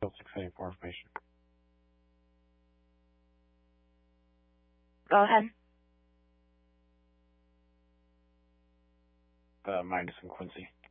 still 674 information. Go ahead. Minus in Quincy.